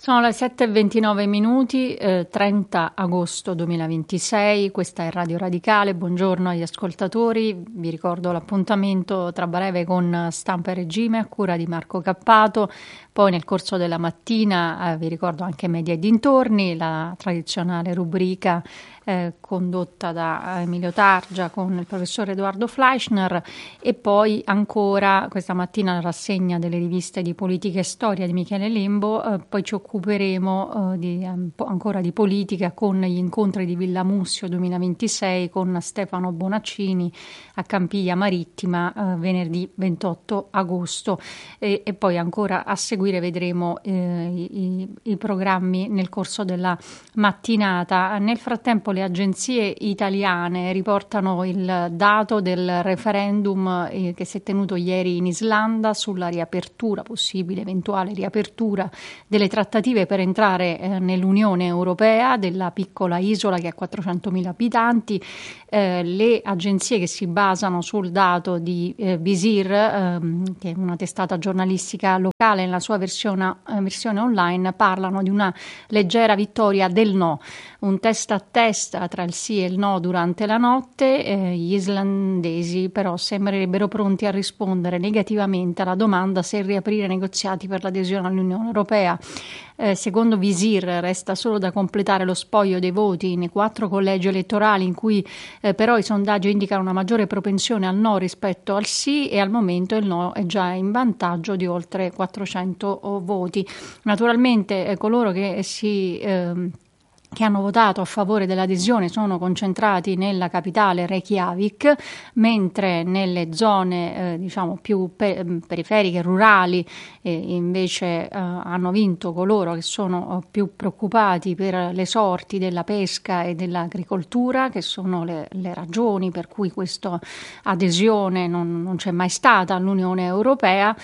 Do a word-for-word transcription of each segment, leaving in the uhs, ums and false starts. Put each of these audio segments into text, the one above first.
Sono le sette e ventinove minuti, eh, trenta agosto duemilaventisei, questa è Radio Radicale, buongiorno agli ascoltatori, vi ricordo l'appuntamento tra breve con Stampa e Regime a cura di Marco Cappato, poi nel corso della mattina eh, vi ricordo anche Media e dintorni, la tradizionale rubrica eh, condotta da Emilio Targia con il professor Edoardo Fleischner e poi ancora questa mattina la rassegna delle riviste di politica e storia di Michele Lembo, eh, poi ci occuperemo eh, di, um, ancora di politica con gli incontri di Villa Mussio duemilaventisei con Stefano Bonaccini a Campiglia Marittima eh, venerdì ventotto agosto e, e poi ancora a seguire vedremo eh, i, i programmi nel corso della mattinata. Nel frattempo le agenzie italiane riportano il dato del referendum eh, che si è tenuto ieri in Islanda sulla riapertura, possibile eventuale riapertura delle trattative per entrare eh, nell'Unione Europea della piccola isola che ha quattrocentomila abitanti. Eh, le agenzie che si basano sul dato di eh, Visir, ehm, che è una testata giornalistica locale, nella sua versione, eh, versione online parlano di una leggera vittoria del no, un testa a testa tra il sì e il no durante la notte. Eh, gli islandesi però sembrerebbero pronti a rispondere negativamente alla domanda se riaprire negoziati per l'adesione all'Unione Europea. Eh, secondo Visir resta solo da completare lo spoglio dei voti nei quattro collegi elettorali in cui eh, però i sondaggi indicano una maggiore propensione al no rispetto al sì e al momento il no è già in vantaggio di oltre quattrocento voti. Naturalmente eh, coloro che si eh, che hanno votato a favore dell'adesione sono concentrati nella capitale Reykjavik, mentre nelle zone eh, diciamo più pe- periferiche, rurali, eh, invece eh, hanno vinto coloro che sono più preoccupati per le sorti della pesca e dell'agricoltura, che sono le, le ragioni per cui questa adesione non, non c'è mai stata all'Unione Europea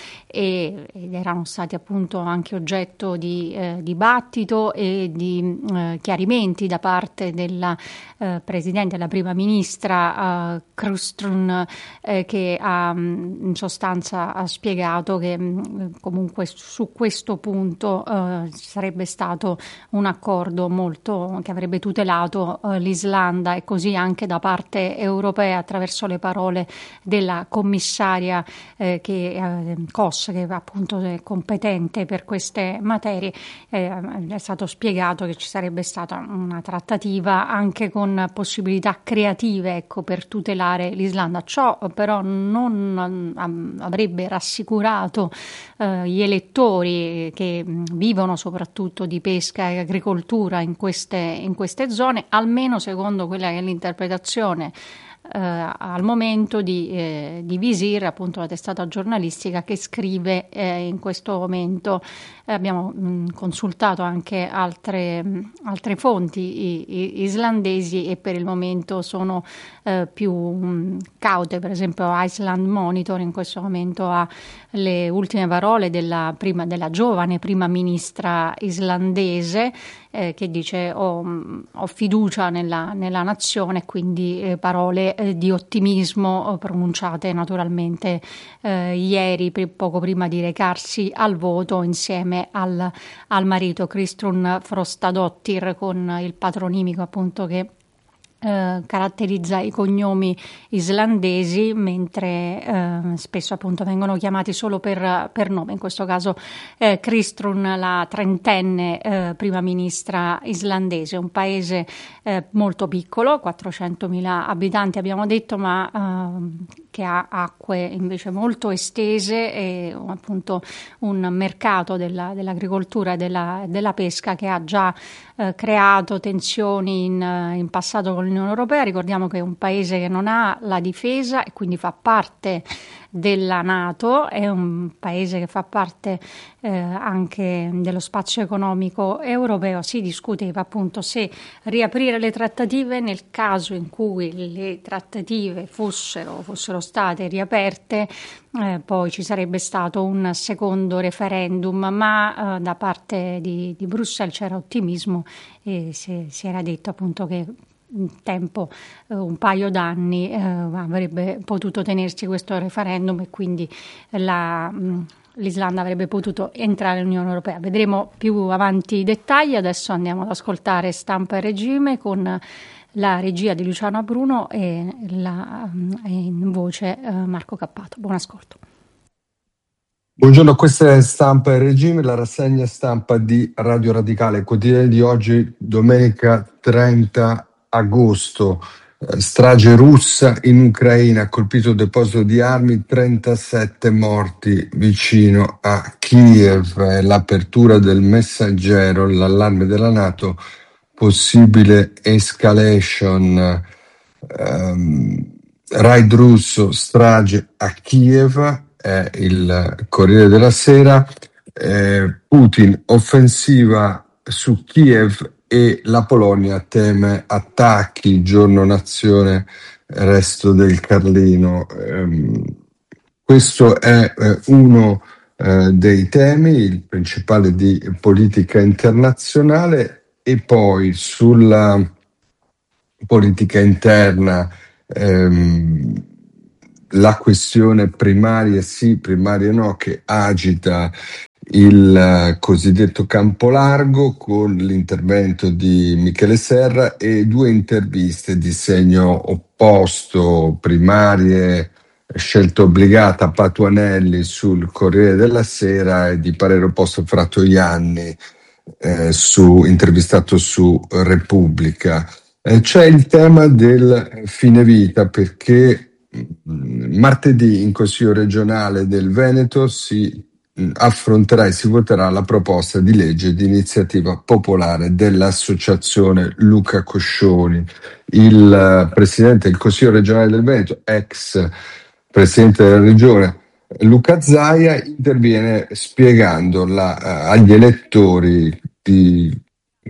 e, ed erano stati appunto anche oggetto di eh, dibattito e di eh, chiarimenti da parte della eh, Presidente e della Prima Ministra eh, Kristrun, eh, che ha in sostanza ha spiegato che mh, comunque su questo punto eh, sarebbe stato un accordo molto che avrebbe tutelato eh, l'Islanda e così anche da parte europea attraverso le parole della commissaria eh, che eh, Kos, che appunto è competente per queste materie. Eh, è stato spiegato che ci sarebbe stata una trattativa anche con possibilità creative, ecco, per tutelare l'Islanda. Ciò però non um, avrebbe rassicurato uh, gli elettori che vivono soprattutto di pesca e agricoltura in queste, in queste zone, almeno secondo quella che è l'interpretazione Uh, al momento di, eh, di Visir, appunto la testata giornalistica che scrive eh, in questo momento. Eh, abbiamo mh, consultato anche altre, mh, altre fonti i, i, islandesi e per il momento sono eh, più mh, caute. Per esempio Iceland Monitor in questo momento ha le ultime parole della, prima, della giovane prima ministra islandese eh, che dice ho, ho fiducia nella, nella nazione, quindi eh, parole di ottimismo pronunciate naturalmente eh, ieri poco prima di recarsi al voto insieme al, al marito Kristrun Frostadottir, con il patronimico appunto che Eh, caratterizza i cognomi islandesi, mentre eh, spesso appunto vengono chiamati solo per, per nome. In questo caso eh, Kristrun, la trentenne eh, prima ministra islandese, un paese eh, molto piccolo, quattrocentomila abitanti abbiamo detto, ma eh, che ha acque invece molto estese e appunto un mercato della, dell'agricoltura e della, della pesca che ha già eh, creato tensioni in, in passato con l'Unione Europea. Ricordiamo che è un paese che non ha la difesa e quindi fa parte della NATO, è un paese che fa parte eh, anche dello spazio economico europeo. Si discuteva appunto se riaprire le trattative nel caso in cui le trattative fossero, fossero state riaperte, eh, poi ci sarebbe stato un secondo referendum, ma eh, da parte di, di Bruxelles c'era ottimismo e si, si era detto appunto che un tempo, eh, un paio d'anni, eh, avrebbe potuto tenersi questo referendum e quindi la, mh, l'Islanda avrebbe potuto entrare nell'Unione Europea. Vedremo più avanti i dettagli. Adesso andiamo ad ascoltare Stampa e Regime con la regia di Luciano Bruno e, la, e in voce eh, Marco Cappato. Buon ascolto. Buongiorno, questa è Stampa e Regime, la rassegna stampa di Radio Radicale, quotidiano di oggi, domenica trenta agosto. Strage russa in Ucraina, ha colpito il deposito di armi, trentasette morti vicino a Kiev. L'apertura del Messaggero, l'allarme della NATO, possibile escalation. Um, raid russo, strage a Kiev, è il Corriere della Sera. eh, Putin, offensiva su Kiev e la Polonia teme attacchi, giorno nazione, resto del Carlino. Ehm, questo è eh, uno eh, dei temi, il principale di politica internazionale, e poi sulla politica interna ehm, la questione primaria sì, primaria no, che agita il uh, cosiddetto campo largo, con l'intervento di Michele Serra e due interviste di segno opposto, primarie, scelta obbligata a Patuanelli sul Corriere della Sera e di parere opposto Fratoianni, eh, su, intervistato su Repubblica. Eh, c'è il tema del fine vita, perché mh, martedì in Consiglio regionale del Veneto si affronterà e si voterà la proposta di legge di iniziativa popolare dell'associazione Luca Coscioni. Il uh, presidente del Consiglio regionale del Veneto, ex presidente della regione, Luca Zaia, interviene spiegando la, uh, agli elettori di,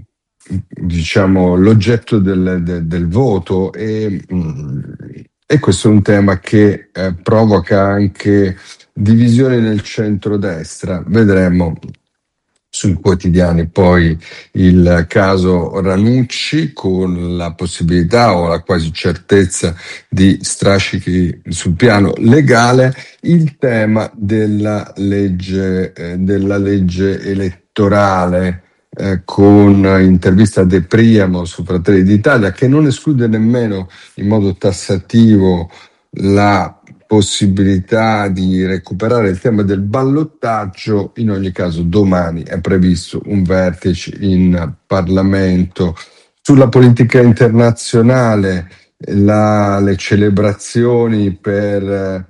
diciamo, l'oggetto del, del, del voto, e, mh, e questo è un tema che eh, provoca anche divisioni nel centrodestra. Vedremo sui quotidiani poi il caso Ranucci, con la possibilità o la quasi certezza di strascichi sul piano legale, il tema della legge, eh, della legge elettorale, eh, con intervista a De Priamo su Fratelli d'Italia, che non esclude nemmeno in modo tassativo la possibilità di recuperare il tema del ballottaggio. In ogni caso domani è previsto un vertice in Parlamento. Sulla politica internazionale, la, le celebrazioni per eh,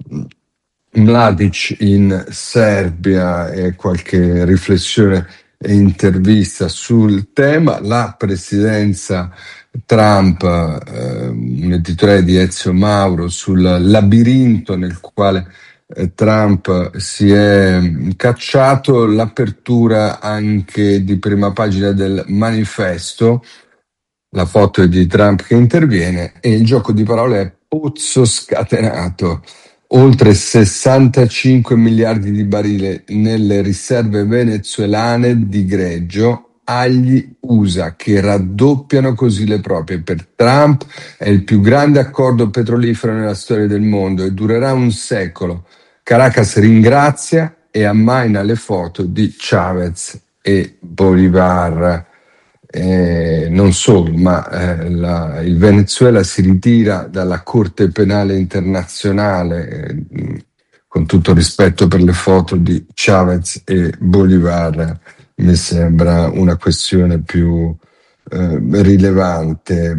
Mladic in Serbia e qualche riflessione e intervista sul tema. La presidenza Trump, eh, un editoriale di Ezio Mauro sul labirinto nel quale eh, Trump si è cacciato, l'apertura anche di prima pagina del Manifesto, la foto è di Trump che interviene, e il gioco di parole è pozzo scatenato. Oltre sessantacinque miliardi di barili nelle riserve venezuelane di greggio agli U S A, che raddoppiano così le proprie. Per Trump è il più grande accordo petrolifero nella storia del mondo e durerà un secolo. Caracas ringrazia e ammaina le foto di Chavez e Bolivar. Eh, non solo, ma eh, la, il Venezuela si ritira dalla Corte Penale Internazionale, eh, con tutto rispetto per le foto di Chavez e Bolivar. Mi sembra una questione più eh, rilevante.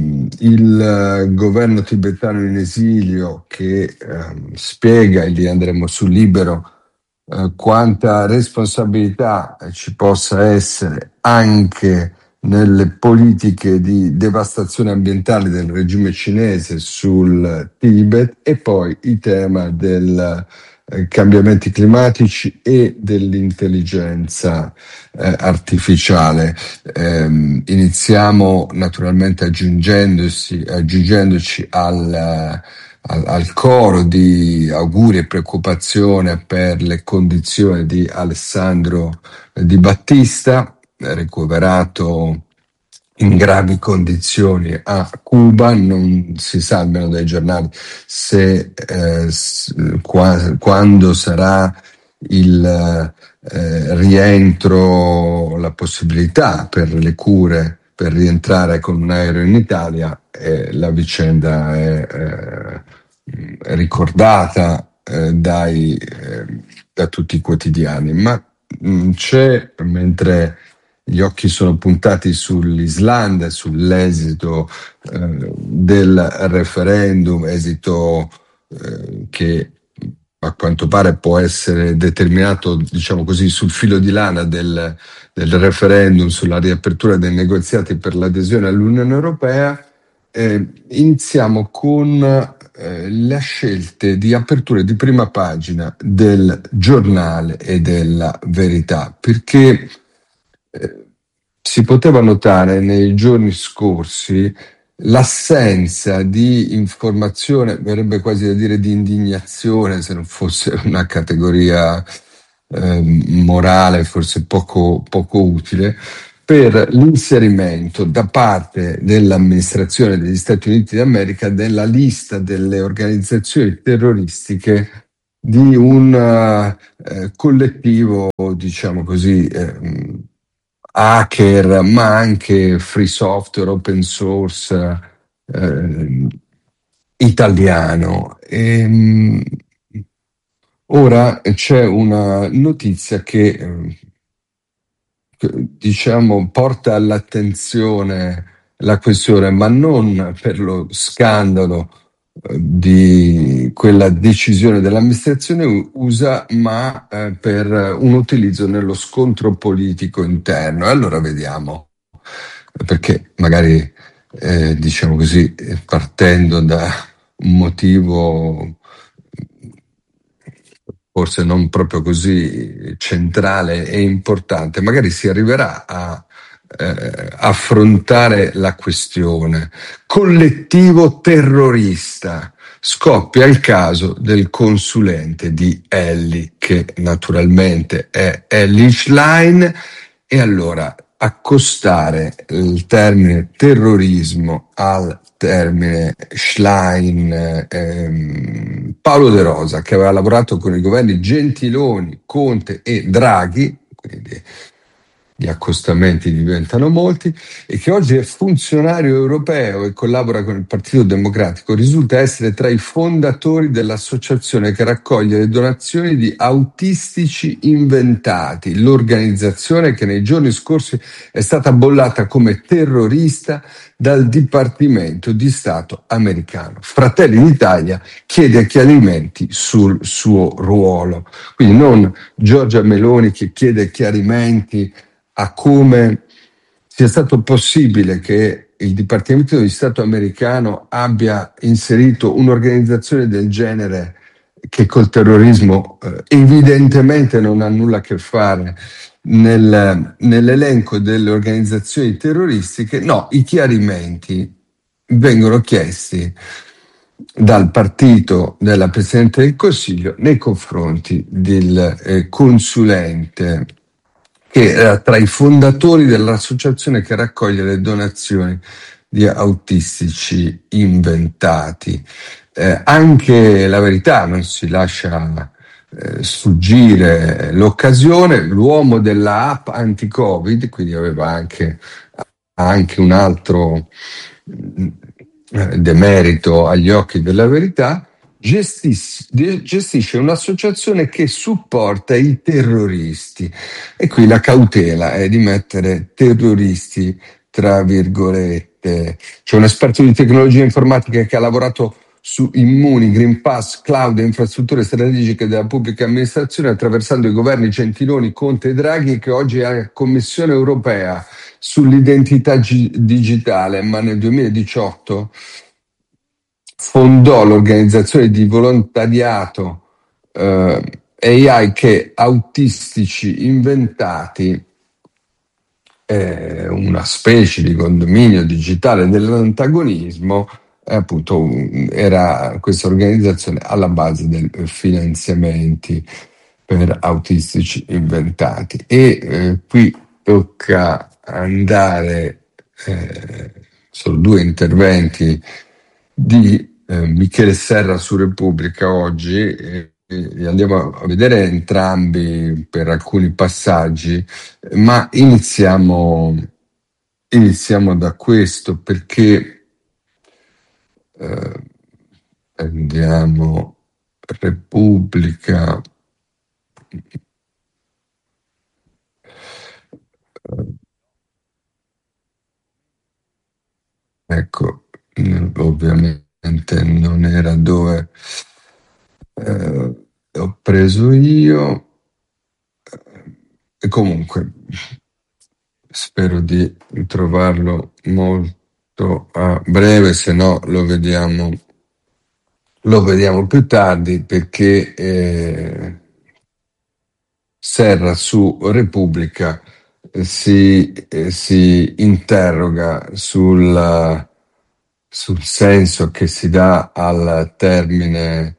Il uh, governo tibetano in esilio, che eh, spiega, e lì andremo sul Libero, eh, quanta responsabilità ci possa essere anche nelle politiche di devastazione ambientale del regime cinese sul Tibet, e poi il tema dei eh, cambiamenti climatici e dell'intelligenza eh, artificiale. Eh, iniziamo naturalmente aggiungendosi, aggiungendoci al, al, al coro di auguri e preoccupazione per le condizioni di Alessandro Di Battista, ricoverato in gravi condizioni a Cuba. Non si sa, almeno dai giornali, se eh, qua, quando sarà il eh, rientro, la possibilità per le cure per rientrare con un aereo in Italia, eh, la vicenda è eh, ricordata eh, dai, eh, da tutti i quotidiani, ma mh, c'è, mentre gli occhi sono puntati sull'Islanda, sull'esito eh, del referendum, esito eh, che a quanto pare può essere determinato, diciamo così, sul filo di lana del, del referendum sulla riapertura dei negoziati per l'adesione all'Unione Europea. Eh, iniziamo con eh, le scelte di apertura di prima pagina del Giornale e della Verità, perché eh, si poteva notare nei giorni scorsi l'assenza di informazione, verrebbe quasi da dire di indignazione, se non fosse una categoria eh, morale, forse poco, poco utile, per l'inserimento da parte dell'amministrazione degli Stati Uniti d'America della lista delle organizzazioni terroristiche di un eh, collettivo, diciamo così, eh, hacker, ma anche free software, open source, eh, italiano. E, mh, ora c'è una notizia che, eh, che, diciamo, porta all'attenzione la questione, ma non per lo scandalo eh, di quella decisione dell'amministrazione U S A, ma eh, per un utilizzo nello scontro politico interno. E allora vediamo, perché magari, eh, diciamo così, partendo da un motivo forse non proprio così centrale e importante, magari si arriverà a eh, affrontare la questione. Collettivo terrorista. Scoppia il caso del consulente di Elli, che naturalmente è Elli Schlein, e allora accostare il termine terrorismo al termine Schlein, ehm, Paolo De Rosa, che aveva lavorato con i governi Gentiloni, Conte e Draghi, quindi gli accostamenti diventano molti, e che oggi è funzionario europeo e collabora con il Partito Democratico, risulta essere tra i fondatori dell'associazione che raccoglie le donazioni di autistici inventati, l'organizzazione che nei giorni scorsi è stata bollata come terrorista dal Dipartimento di Stato americano. Fratelli d'Italia chiede chiarimenti sul suo ruolo. Quindi non Giorgia Meloni che chiede chiarimenti a come sia stato possibile che il Dipartimento di Stato americano abbia inserito un'organizzazione del genere che col terrorismo eh, evidentemente non ha nulla a che fare nel, nell'elenco delle organizzazioni terroristiche. No, i chiarimenti vengono chiesti dal partito della Presidente del Consiglio nei confronti del eh, consulente che era tra i fondatori dell'associazione che raccoglie le donazioni di autistici inventati. Eh, anche La Verità non si lascia eh, sfuggire l'occasione. L'uomo della app anti-Covid, quindi aveva anche, anche un altro eh, demerito agli occhi della Verità, gestis- gestisce un'associazione che supporta i terroristi. E qui la cautela è di mettere terroristi tra virgolette. C'è un esperto di tecnologia informatica che ha lavorato su Immuni, Green Pass, cloud e infrastrutture strategiche della pubblica amministrazione, attraversando i governi Gentiloni, Conte e Draghi, che oggi è alla Commissione europea sull'identità gi- digitale, ma nel duemiladiciotto fondò l'organizzazione di volontariato eh, A I che autistici inventati, eh, una specie di condominio digitale dell'antagonismo, eh, appunto era questa organizzazione alla base dei finanziamenti per autistici inventati. E eh, qui tocca andare, eh, sono due interventi di eh, Michele Serra su Repubblica oggi, eh, li andiamo a vedere entrambi per alcuni passaggi, ma iniziamo, iniziamo da questo perché eh, andiamo Repubblica. Ecco, ovviamente non era dove eh, ho preso io. E comunque spero di trovarlo molto a breve, se no lo vediamo, lo vediamo più tardi perché eh, Serra su Repubblica eh, si, eh, si interroga sul, sul senso che si dà al termine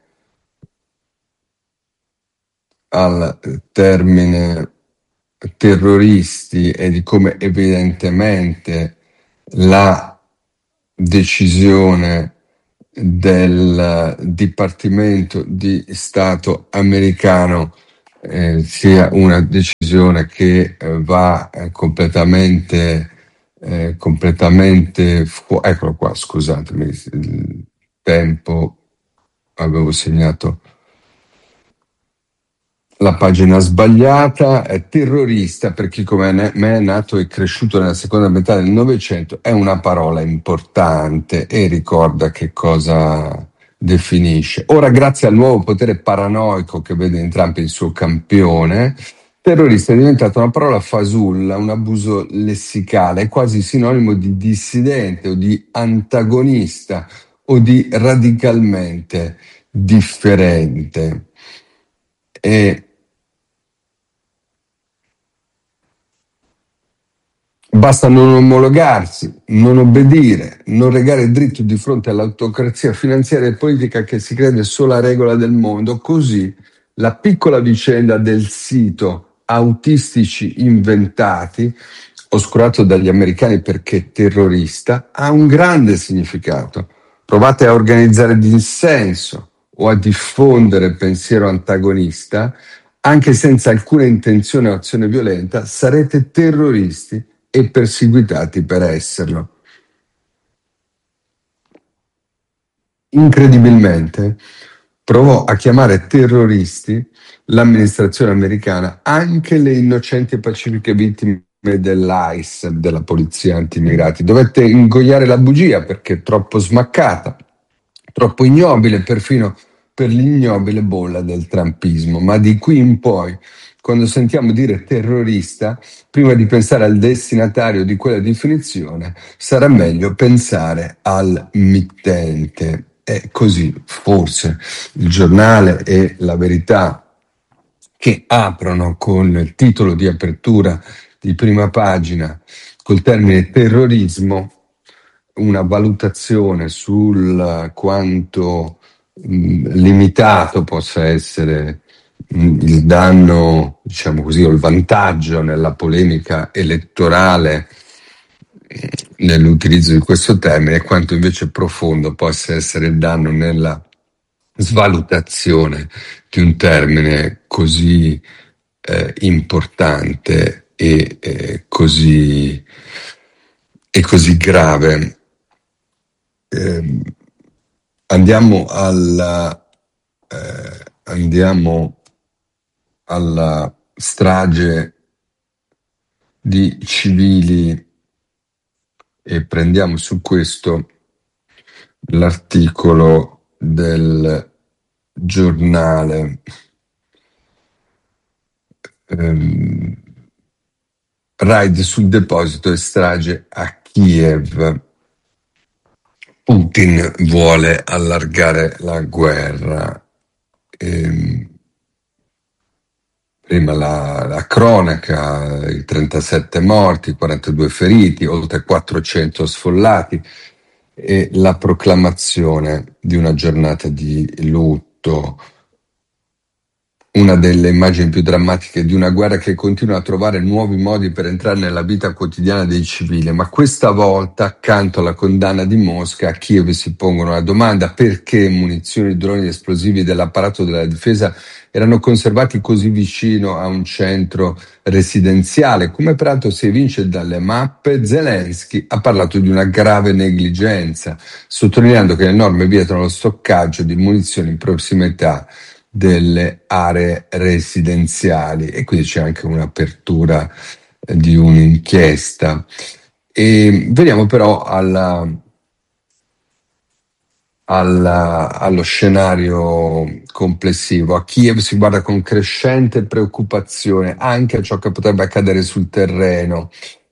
al termine terroristi e di come evidentemente la decisione del Dipartimento di Stato americano eh, sia una decisione che eh, va eh, completamente eh, completamente fu- eccolo qua, scusatemi il tempo, avevo segnato la pagina sbagliata. È terrorista, per chi come me è nato e cresciuto nella seconda metà del Novecento, è una parola importante e ricorda che cosa definisce. Ora, grazie al nuovo potere paranoico che vede in Trump il suo campione, terrorista è diventata una parola fasulla, un abuso lessicale, quasi sinonimo di dissidente o di antagonista o di radicalmente differente. E basta non omologarsi, non obbedire, non regare dritto di fronte all'autocrazia finanziaria e politica che si crede sola regola del mondo. Così la piccola vicenda del sito Autistici Inventati, oscurato dagli americani perché terrorista, ha un grande significato. Provate a organizzare dissenso o a diffondere pensiero antagonista, anche senza alcuna intenzione o azione violenta, sarete terroristi e perseguitati per esserlo. Incredibilmente, provò a chiamare terroristi l'amministrazione americana anche le innocenti e pacifiche vittime dell'I C E, della polizia anti-immigrati. Dovette ingoiare la bugia perché troppo smaccata, troppo ignobile, perfino per l'ignobile bolla del trumpismo. Ma di qui in poi, quando sentiamo dire terrorista, prima di pensare al destinatario di quella definizione, sarà meglio pensare al mittente. È così, forse, il giornale e la verità che aprono con il titolo di apertura di prima pagina col termine terrorismo, una valutazione sul quanto mh, limitato possa essere mh, il danno, diciamo così, o il vantaggio nella polemica elettorale nell'utilizzo di questo termine, e quanto invece profondo possa essere il danno nella svalutazione di un termine così eh, importante e eh, così, e così grave. Eh, andiamo alla eh, andiamo alla strage di civili e prendiamo su questo l'articolo del giornale. Ehm, raid sul deposito e strage a Kiev. Putin vuole allargare la guerra. Ehm, prima la, la cronaca, i trentasette morti, quarantadue feriti, oltre quattrocento sfollati e la proclamazione di una giornata di lutto. una delle immagini più drammatiche di una guerra che continua a trovare nuovi modi per entrare nella vita quotidiana dei civili, ma questa volta, accanto alla condanna di Mosca, a Kiev si pongono la domanda: perché munizioni, droni esplosivi dell'apparato della difesa erano conservati così vicino a un centro residenziale? Come peraltro si evince dalle mappe, Zelensky ha parlato di una grave negligenza, sottolineando che le norme vietano lo stoccaggio di munizioni in prossimità delle aree residenziali, e quindi c'è anche un'apertura eh, di un'inchiesta. E veniamo però alla, alla, allo scenario complessivo. A Kiev si guarda con crescente preoccupazione anche a ciò che potrebbe accadere sul terreno.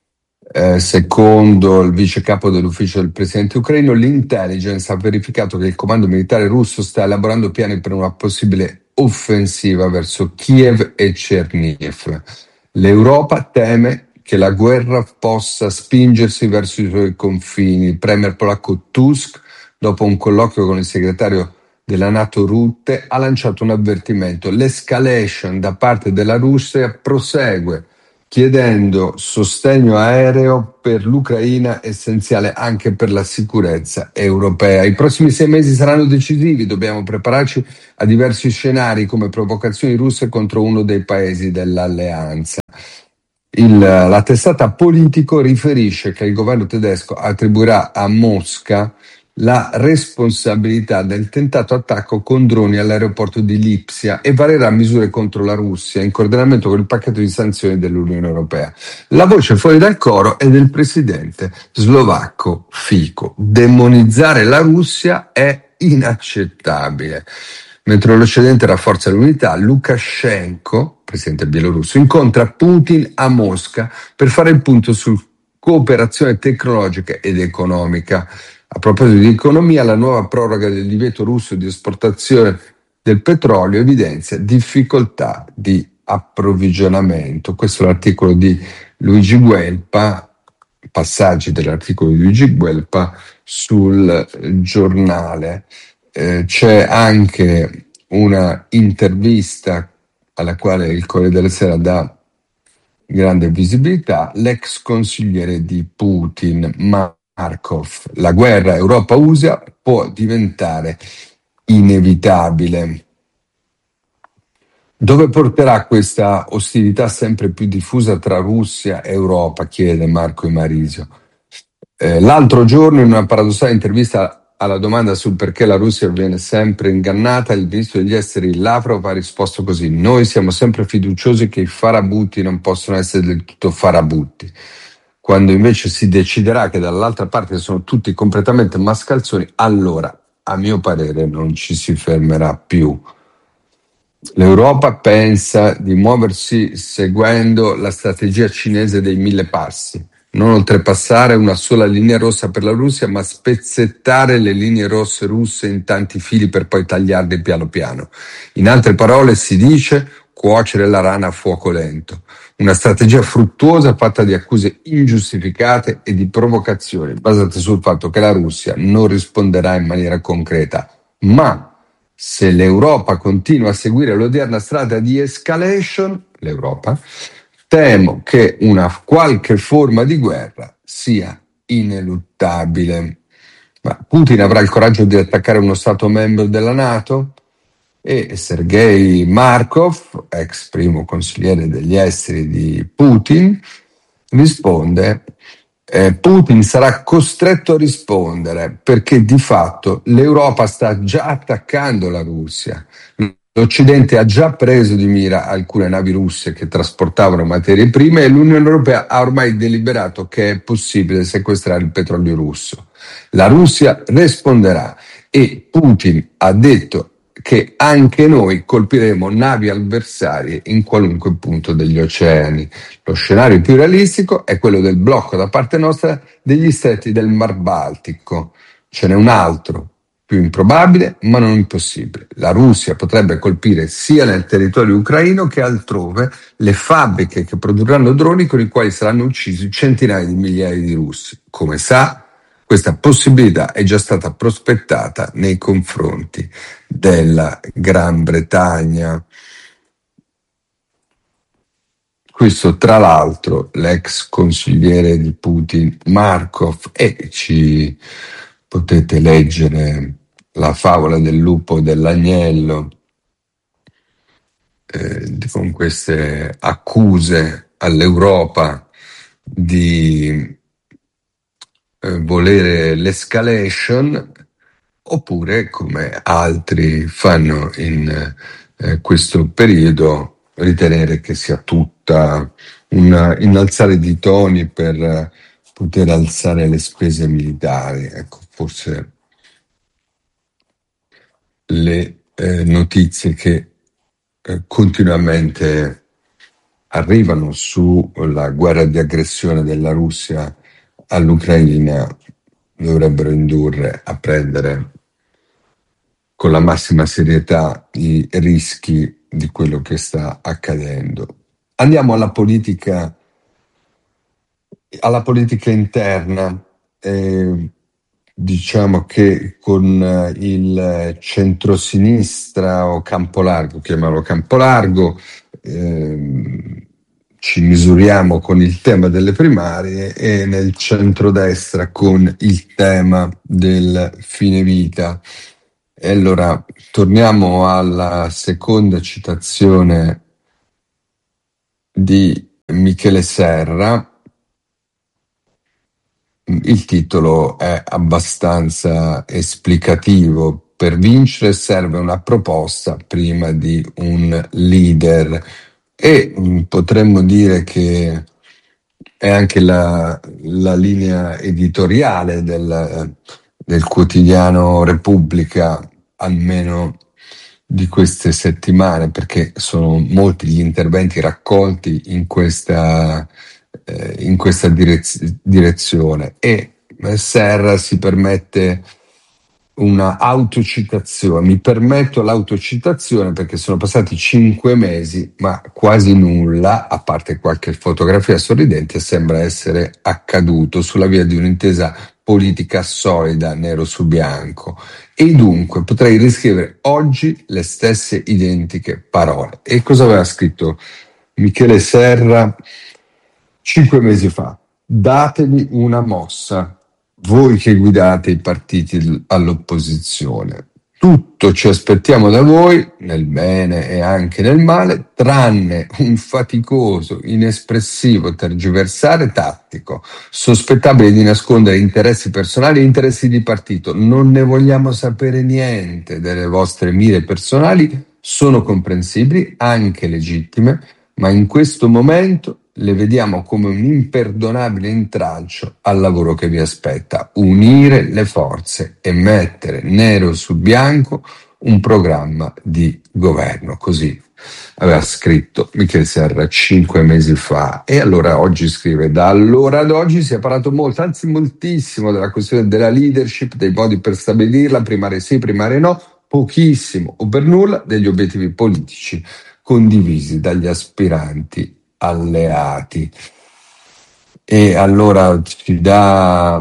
Eh, secondo il vice capo dell'ufficio del presidente ucraino, l'intelligence ha verificato che il comando militare russo sta elaborando piani per una possibile offensiva verso Kiev e Chernihiv. L'Europa teme che la guerra possa spingersi verso i suoi confini. Il premier polacco Tusk, dopo un colloquio con il segretario della NATO Rutte, ha lanciato un avvertimento: l'escalation da parte della Russia prosegue, chiedendo sostegno aereo per l'Ucraina, essenziale anche per la sicurezza europea. I prossimi sei mesi saranno decisivi, dobbiamo prepararci a diversi scenari come provocazioni russe contro uno dei paesi dell'alleanza. Il, la testata Politico riferisce che il governo tedesco attribuirà a Mosca la responsabilità del tentato attacco con droni all'aeroporto di Lipsia e varerà misure contro la Russia in coordinamento con il pacchetto di sanzioni dell'Unione Europea. La voce fuori dal coro è del presidente slovacco Fico: demonizzare la Russia è inaccettabile. Mentre l'Occidente rafforza l'unità, Lukashenko, presidente bielorusso, incontra Putin a Mosca per fare il punto su cooperazione tecnologica ed economica. A proposito di economia, la nuova proroga del divieto russo di esportazione del petrolio evidenzia difficoltà di approvvigionamento. Questo è l'articolo di Luigi Guelpa, passaggi dell'articolo di Luigi Guelpa sul giornale. Eh, c'è anche una intervista alla quale il Corriere della Sera dà grande visibilità: l'ex consigliere di Putin, Markov: la guerra Europa-U S A può diventare inevitabile. Dove porterà questa ostilità sempre più diffusa tra Russia e Europa? Chiede Marco Imarisio. Eh, l'altro giorno, in una paradossale intervista alla domanda sul perché la Russia viene sempre ingannata, il ministro degli esteri Lavrov ha risposto così: noi siamo sempre fiduciosi che i farabutti non possono essere del tutto farabutti. Quando invece si deciderà che dall'altra parte sono tutti completamente mascalzoni, allora, a mio parere, non ci si fermerà più. L'Europa pensa di muoversi seguendo la strategia cinese dei mille passi: non oltrepassare una sola linea rossa per la Russia, ma spezzettare le linee rosse russe in tanti fili per poi tagliarle piano piano. In altre parole, si dice cuocere la rana a fuoco lento. Una strategia fruttuosa fatta di accuse ingiustificate e di provocazioni basate sul fatto che la Russia non risponderà in maniera concreta. Ma se l'Europa continua a seguire l'odierna strada di escalation, l'Europa, temo che una qualche forma di guerra sia ineluttabile. Ma Putin avrà il coraggio di attaccare uno Stato membro della NATO? E Sergei Markov, ex primo consigliere degli esteri di Putin, risponde: eh, Putin sarà costretto a rispondere perché di fatto l'Europa sta già attaccando la Russia. L'Occidente ha già preso di mira alcune navi russe che trasportavano materie prime e l'Unione Europea ha ormai deliberato che è possibile sequestrare il petrolio russo. La Russia risponderà e Putin ha detto che anche noi colpiremo navi avversarie in qualunque punto degli oceani. Lo scenario più realistico è quello del blocco da parte nostra degli stretti del Mar Baltico. Ce n'è un altro, più improbabile ma non impossibile. La Russia potrebbe colpire sia nel territorio ucraino che altrove le fabbriche che produrranno droni con i quali saranno uccisi centinaia di migliaia di russi. Come sa, questa possibilità è già stata prospettata nei confronti della Gran Bretagna. Questo, tra l'altro, l'ex consigliere di Putin, Markov, e ci potete leggere la favola del lupo e dell'agnello, eh, con queste accuse all'Europa di eh, volere l'escalation, oppure, come altri fanno in eh, questo periodo, ritenere che sia tutta un innalzare di toni per eh, poter alzare le spese militari. Ecco, forse le eh, notizie che eh, continuamente arrivano sulla guerra di aggressione della Russia all'Ucraina dovrebbero indurre a prendere con la massima serietà i rischi di quello che sta accadendo. Andiamo alla politica, alla politica interna. Eh, diciamo che con eh, il centrosinistra o Campolargo, chiamalo Campolargo, ehm, ci misuriamo con il tema delle primarie, e nel centrodestra con il tema del fine vita. E allora torniamo alla seconda citazione di Michele Serra. Il titolo è abbastanza esplicativo. Per vincere serve una proposta prima di un leader, e mh, potremmo dire che è anche la, la linea editoriale del, del quotidiano Repubblica, almeno di queste settimane, perché sono molti gli interventi raccolti in questa, eh, in questa direz- direzione. E eh, Serra si permette una autocitazione. Mi permetto l'autocitazione perché sono passati cinque mesi, ma quasi nulla, a parte qualche fotografia sorridente, sembra essere accaduto sulla via di un'intesa politica solida, nero su bianco. E dunque potrei riscrivere oggi le stesse identiche parole. E cosa aveva scritto Michele Serra cinque mesi fa? Datevi una mossa, voi che guidate i partiti all'opposizione. Tutto ci aspettiamo da voi, nel bene e anche nel male, tranne un faticoso, inespressivo tergiversare tattico, sospettabile di nascondere interessi personali e interessi di partito. Non ne vogliamo sapere niente delle vostre mire personali, sono comprensibili, anche legittime, ma in questo momento le vediamo come un imperdonabile intralcio al lavoro che vi aspetta: unire le forze e mettere nero su bianco un programma di governo. Così aveva scritto Michele Serra cinque mesi fa. E allora oggi scrive: da allora ad oggi si è parlato molto, anzi moltissimo, della questione della leadership, dei modi per stabilirla, primarie sì, primarie no, pochissimo o per nulla degli obiettivi politici condivisi dagli aspiranti alleati. E allora ci dà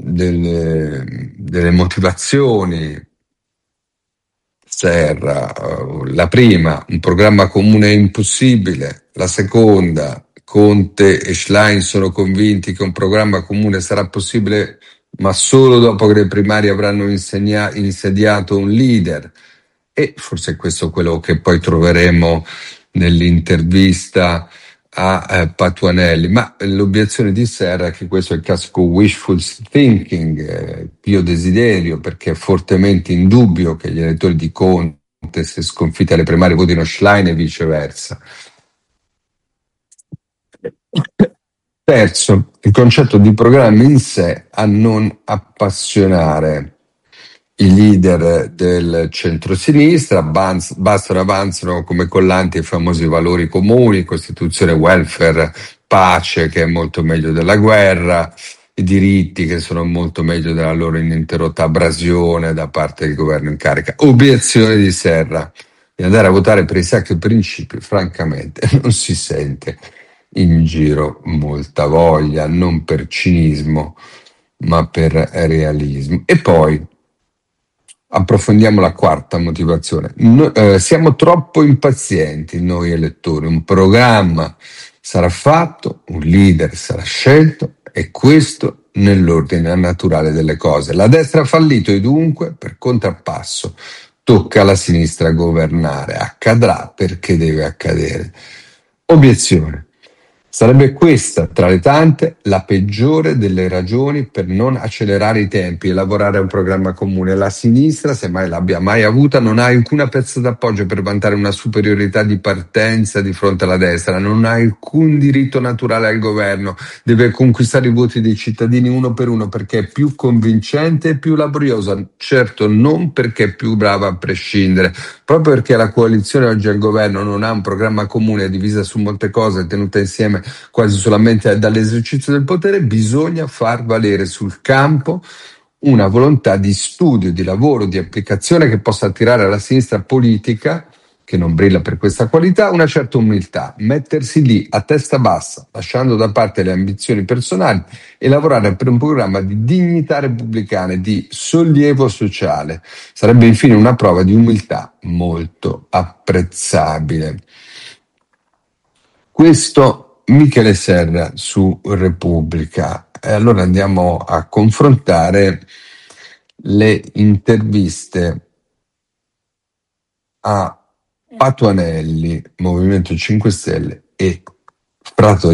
delle, delle motivazioni Serra. La prima, un programma comune è impossibile. La seconda, Conte e Schlein sono convinti che un programma comune sarà possibile, ma solo dopo che le primarie avranno insegna- insediato un leader. E forse questo è quello che poi troveremo nell'intervista a eh, Patuanelli. Ma l'obiezione di Serra è che questo è il classico wishful thinking, eh, pio desiderio, perché è fortemente indubbio che gli elettori di Conte, se sconfitti alle primarie, votino Schlein e viceversa. Terzo, il concetto di programma in sé a non appassionare i leader del centrosinistra. Bastano, avanzano come collanti i famosi valori comuni: Costituzione, welfare, pace, che è molto meglio della guerra, i diritti, che sono molto meglio della loro ininterrotta abrasione da parte del governo in carica. Obiezione di Serra: di andare a votare per i sacri principi, francamente non si sente in giro molta voglia, non per cinismo ma per realismo. E poi approfondiamo la quarta motivazione. No, eh, siamo troppo impazienti noi elettori. Un programma sarà fatto, un leader sarà scelto e questo nell'ordine naturale delle cose. La destra ha fallito e dunque, per contrappasso, tocca alla sinistra governare. Accadrà perché deve accadere. Obiezione. Sarebbe questa, tra le tante, la peggiore delle ragioni per non accelerare i tempi e lavorare a un programma comune. La sinistra, se mai l'abbia mai avuta, non ha alcuna pezza d'appoggio per vantare una superiorità di partenza di fronte alla destra, non ha alcun diritto naturale al governo, deve conquistare i voti dei cittadini uno per uno perché è più convincente e più laboriosa, certo non perché è più brava a prescindere. Proprio perché la coalizione oggi al governo non ha un programma comune, divisa su molte cose, tenuta insieme quasi solamente dall'esercizio del potere, bisogna far valere sul campo una volontà di studio, di lavoro, di applicazione che possa attirare alla sinistra politica, che non brilla per questa qualità, una certa umiltà, mettersi lì a testa bassa, lasciando da parte le ambizioni personali e lavorare per un programma di dignità repubblicana e di sollievo sociale. Sarebbe infine una prova di umiltà molto apprezzabile. Questo Michele Serra su Repubblica. E allora andiamo a confrontare le interviste a Patuanelli, Movimento cinque Stelle e Fratoianni.